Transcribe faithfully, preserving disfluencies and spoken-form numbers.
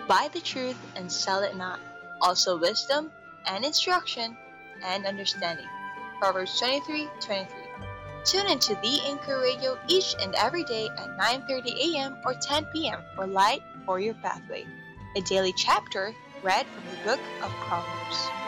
Buy the truth and sell it not. Also wisdom and instruction and understanding. Proverbs twenty-three twenty-three. Tune into The Anchor Radio each and every day at nine thirty a.m. or ten p.m. for Light for Your Pathway, a daily chapter read from the book of Proverbs.